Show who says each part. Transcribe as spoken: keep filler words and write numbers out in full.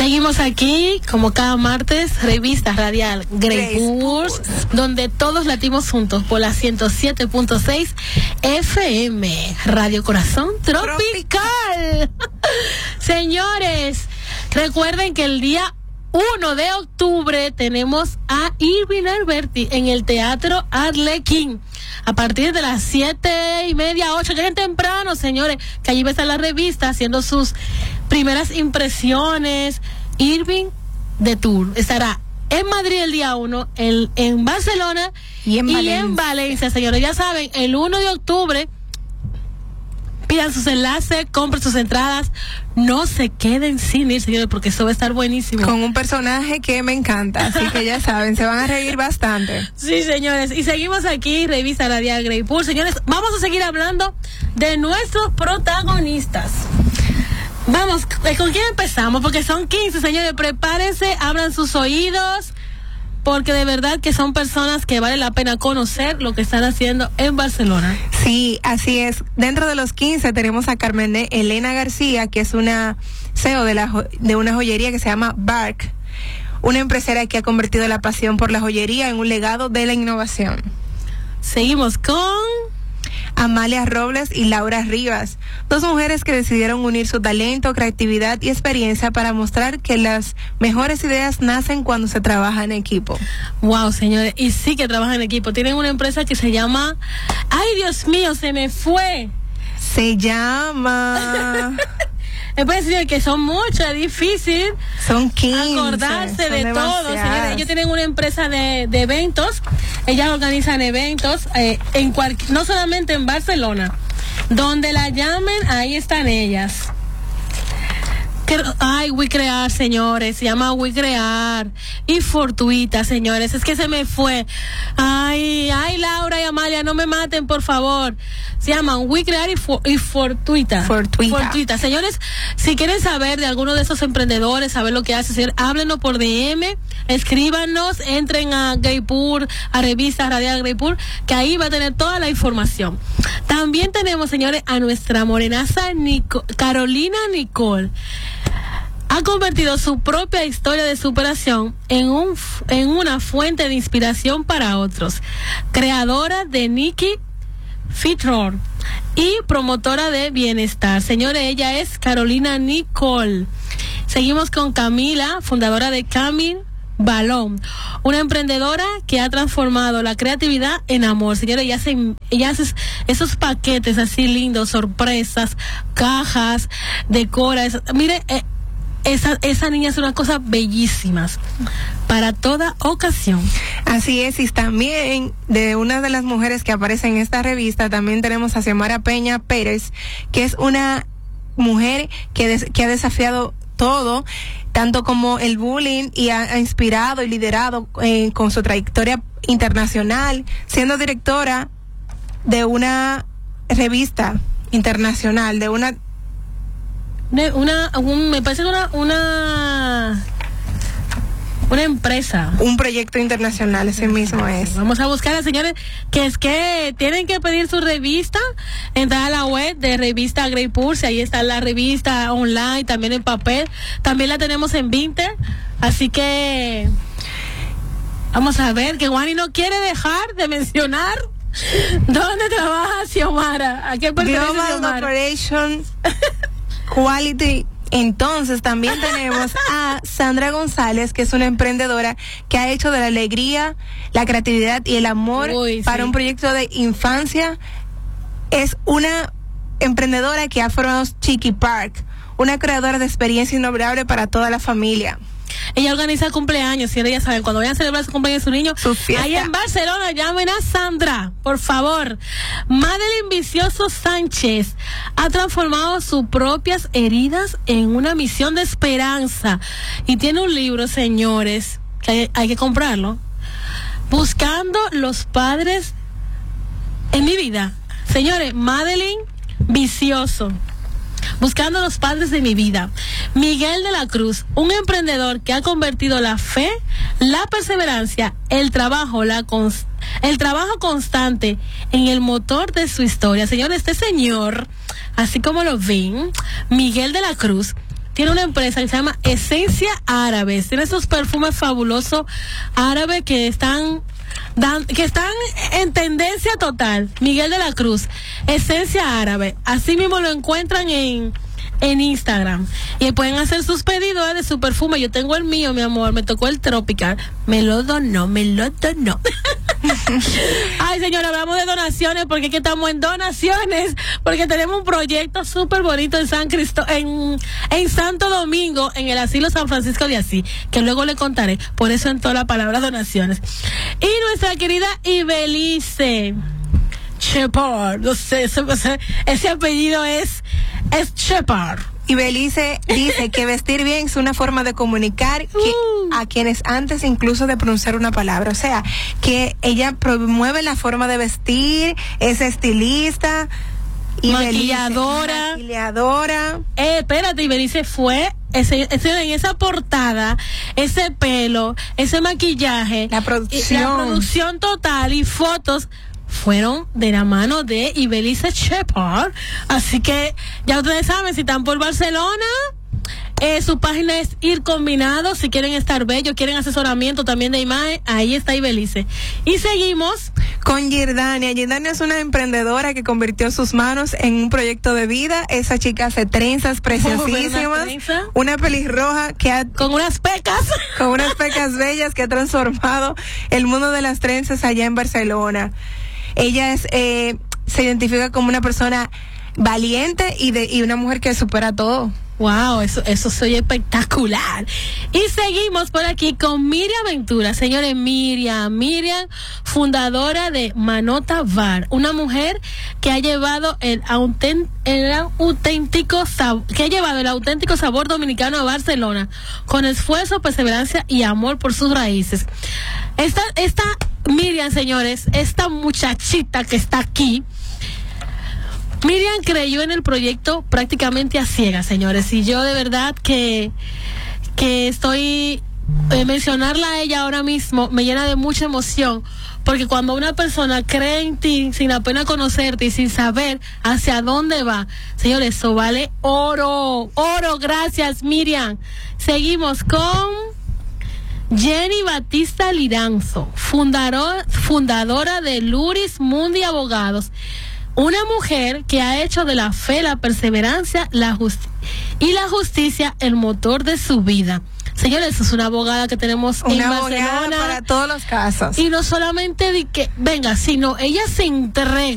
Speaker 1: Seguimos aquí, como cada martes, revista radial Grey Pulse, donde todos latimos juntos por la ciento siete punto seis F M, Radio Corazón Tropical. Señores, recuerden que el día uno de octubre tenemos a Irving Alberti en el Teatro Arlequín. A partir de las siete y media, ocho, lleguen temprano, señores, que allí va a estar la revista haciendo sus primeras impresiones. Irving de Tour estará en Madrid el día uno, el, en Barcelona
Speaker 2: y, en,
Speaker 1: y
Speaker 2: Valencia.
Speaker 1: en Valencia, señores. Ya saben, el uno de octubre, pidan sus enlaces, compren sus entradas, no se queden sin ir, señores, porque eso va a estar buenísimo.
Speaker 2: Con un personaje que me encanta, así que ya saben, se van a reír bastante.
Speaker 1: Sí, señores, y seguimos aquí, revista radial Grey Pulse. Señores, vamos a seguir hablando de nuestros protagonistas. Vamos, ¿con quién empezamos? Porque son quince, señores, prepárense, abran sus oídos, porque de verdad que son personas que vale la pena conocer lo que están haciendo en Barcelona.
Speaker 2: Sí, así es. Dentro de los quince tenemos a Carmen Elena García, que es una C E O de, la, de una joyería que se llama Bark, una empresaria que ha convertido la pasión por la joyería en un legado de la innovación.
Speaker 1: Seguimos con
Speaker 2: Amalia Robles y Laura Rivas, dos mujeres que decidieron unir su talento, creatividad y experiencia para mostrar que las mejores ideas nacen cuando se trabaja en equipo.
Speaker 1: Wow, señores, y sí que trabajan en equipo. Tienen una empresa que se llama, ay Dios mío, se me fue.
Speaker 2: Se llama...
Speaker 1: Me puede decir que son muchas, es difícil.
Speaker 2: Son quince.
Speaker 1: Acordarse
Speaker 2: son
Speaker 1: de todo, señores. Ellos tienen una empresa de, de eventos. Ellas organizan eventos, eh, en cual, no solamente en Barcelona. Donde la llamen, ahí están ellas. Ay, We Crear, señores, se llama We Crear. Y Fortuita, señores, es que se me fue. Ay, ay, Laura y Amalia, no me maten, por favor. Se llaman We Crear y, for, y Fortuita.
Speaker 2: Fortuita.
Speaker 1: Fortuita. Señores, si quieren saber de alguno de esos emprendedores, saber lo que hacen, señor, háblenos por D M, escríbanos, entren a Greypur, a revista radial Greypur, que ahí va a tener toda la información. También tenemos, señores, a nuestra morenaza Nico, Carolina Nicole. Ha convertido su propia historia de superación en un en una fuente de inspiración para otros. Creadora de Nikki Fitror y promotora de bienestar. Señores, ella es Carolina Nicole. Seguimos con Camila, fundadora de Camil Balón, una emprendedora que ha transformado la creatividad en amor. Señores, ella hace, ella hace esos paquetes así lindos, sorpresas, cajas, decora. Es, mire, eh, esa, esa niña hace unas cosas bellísimas para toda ocasión.
Speaker 2: Así es, y también de una de las mujeres que aparece en esta revista, también tenemos a Xiomara Peña Pérez, que es una mujer que, des, que ha desafiado todo, tanto como el bullying, y ha, ha inspirado y liderado eh, con su trayectoria internacional, siendo directora de una revista internacional, de una
Speaker 1: de una un, me parece una una una empresa,
Speaker 2: un proyecto internacional, ese mismo es.
Speaker 1: Vamos a buscar, señores, que es que tienen que pedir su revista, entrar a la web de revista Grey Pulse, ahí está la revista online, también en papel, también la tenemos en Vinted, así que vamos a ver, que Juani no quiere dejar de mencionar dónde trabaja Xiomara, a qué pertenece
Speaker 2: Global
Speaker 1: Xiomara.
Speaker 2: Operations Quality. Entonces también tenemos a Sandra González, que es una emprendedora que ha hecho de la alegría, la creatividad y el amor
Speaker 1: Uy,
Speaker 2: para
Speaker 1: sí.
Speaker 2: un proyecto de infancia. Es una emprendedora que ha formado Chiqui Park, una creadora de experiencia inolvidable para toda la familia.
Speaker 1: Ella organiza cumpleaños, si ya saben, cuando vayan a celebrar su cumpleaños de su niño,
Speaker 2: Su fiesta.
Speaker 1: ahí en Barcelona, llamen a Sandra, por favor. Madeline Vicioso Sánchez ha transformado sus propias heridas en una misión de esperanza. Y tiene un libro, señores, que hay, hay que comprarlo. Buscando los padres en mi vida. Señores, Madeline Vicioso. Buscando los padres de mi vida. Miguel de la Cruz, un emprendedor que ha convertido la fe, la perseverancia, el trabajo, la cons- el trabajo constante en el motor de su historia. Señor, este señor, así como lo ven, Miguel de la Cruz, tiene una empresa que se llama Esencia Árabes. Tiene esos perfumes fabulosos árabes que están dan, que están en tendencia total. Miguel de la Cruz, Esencia Árabe. Así mismo lo encuentran en en Instagram y pueden hacer sus pedidos de su perfume. Yo tengo el mío, mi amor, me tocó el Tropical, me lo donó, me lo donó. Ay, señora, hablamos de donaciones porque aquí estamos en donaciones, porque tenemos un proyecto súper bonito en San Cristo, en, en Santo Domingo, en el asilo San Francisco de Asís, que luego le contaré, por eso entró la palabra donaciones. Y nuestra querida Ibelice Shepard, no sé, ese, ese apellido es es Shepard.
Speaker 2: Y Belice dice que vestir bien es una forma de comunicar que
Speaker 1: uh.
Speaker 2: a quienes antes incluso de pronunciar una palabra. O sea, que ella promueve la forma de vestir, es estilista. Y
Speaker 1: maquilladora.
Speaker 2: Belice, maquilladora.
Speaker 1: Eh, espérate, y Belice fue ese, ese, en esa portada, ese pelo, ese maquillaje.
Speaker 2: La producción.
Speaker 1: La producción total y fotos fueron de la mano de Ibelice Shepard. Así que ya ustedes saben, si están por Barcelona, eh, su página es Ir Combinado. Si quieren estar bellos, quieren asesoramiento también de imagen, ahí está Ibelice. Y seguimos
Speaker 2: con Girdania. Girdania es una emprendedora que convirtió sus manos en un proyecto de vida. Esa chica hace trenzas preciosísimas,
Speaker 1: trenza?
Speaker 2: Una pelirroja que ha,
Speaker 1: con unas pecas
Speaker 2: con unas pecas bellas, que ha transformado el mundo de las trenzas allá en Barcelona. Ella es eh, se identifica como una persona valiente y de y una mujer que supera todo.
Speaker 1: Wow, eso eso soy espectacular. Y seguimos por aquí con Miriam Ventura. Señores, Miriam, Miriam, fundadora de Manota Bar, una mujer que ha llevado el, autent, el auténtico sabor, que ha llevado el auténtico sabor dominicano a Barcelona, con esfuerzo, perseverancia y amor por sus raíces. Esta, esta Miriam, señores, esta muchachita que está aquí, Miriam creyó en el proyecto prácticamente a ciegas, señores, y yo de verdad que, que estoy, eh, mencionarla a ella ahora mismo me llena de mucha emoción, porque cuando una persona cree en ti sin apenas conocerte y sin saber hacia dónde va, señores, eso vale oro, oro. Gracias, Miriam. Seguimos con Jenny Batista Liranzo, fundador, fundadora de Luris Mundi Abogados, una mujer que ha hecho de la fe, la perseverancia la justi- y la justicia el motor de su vida. Señores, es una abogada que tenemos
Speaker 2: una
Speaker 1: en
Speaker 2: Barcelona
Speaker 1: Barcelona
Speaker 2: para todos los casos.
Speaker 1: Y no solamente de que venga, sino ella se entrega